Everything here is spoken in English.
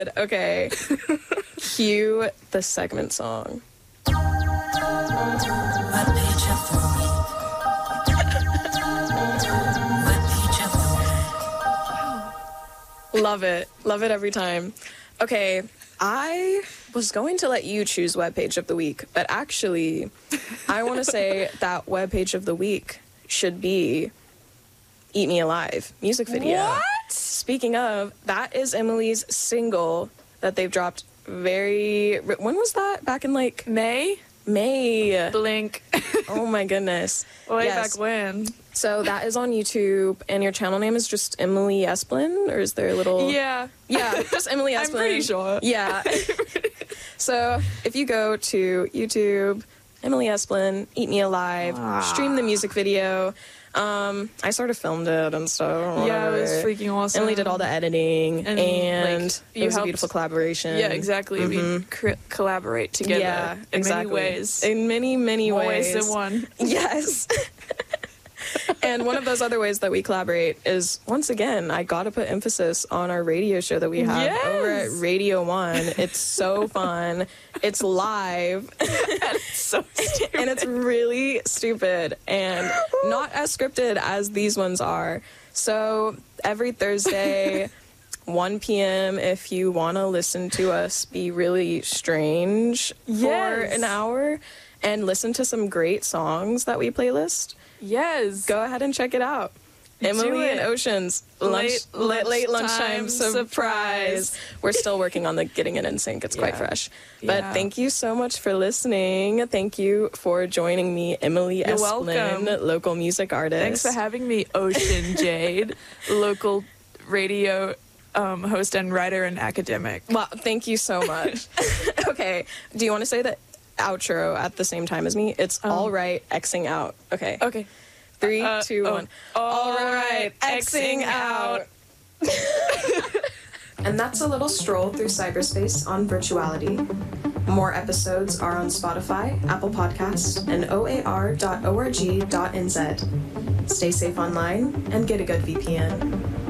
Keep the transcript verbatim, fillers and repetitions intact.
Okay. Cue the segment song. Love it. Love it every time. Okay, I was going to let you choose webpage of the week, but actually, I want to say that webpage of the week should be Eat Me Alive music video. What? Speaking of, that is Emily's single that they've dropped very... When was that? Back in, like... May? May. Blink. Oh, my goodness. Way Yes. back when. So that is on YouTube, and your channel name is just Emily Esplin, or is there a little... Yeah. Yeah, just Emily Esplin. I'm pretty sure. Yeah. So if you go to YouTube, Emily Esplin, Eat Me Alive, Ah. stream the music video. Um, I sort of filmed it and stuff. Yeah, it was whatever. freaking awesome. Emily did all the editing, and, And, like, it you was a helped- beautiful collaboration. Yeah, exactly. We cr- collaborate together Yeah, in exactly. many ways. In many, many More ways. ways than one. Yes. And one of those other ways that we collaborate is, once again, I got to put emphasis on our radio show that we have Yes. over at Radio One. It's so fun. It's live. So stupid. And it's really stupid and not as scripted as these ones are. So every Thursday, one p.m., if you want to listen to us be really strange for Yes. an hour and listen to some great songs that we playlist, Yes. go ahead and check it out. Emily it. and Ocean's lunch, Late late, late lunchtime lunchtime surprise. surprise. We're still working on the getting it in sync. It's quite Yeah. fresh. But Yeah. thank you so much for listening. Thank you for joining me, Emily You're Esplin, welcome. local music artist. Thanks for having me, Ocean Jade, local radio um, host and writer and academic. Well, thank you so much. Okay, do you want to say the outro at the same time as me? It's all right, Xing out. Okay. Okay. Three, Uh, two, oh. one. All right, Xing out. And that's a little stroll through cyberspace on virtuality. More episodes are on Spotify, Apple Podcasts, and O A R dot org dot N Z. Stay safe online and get a good V P N.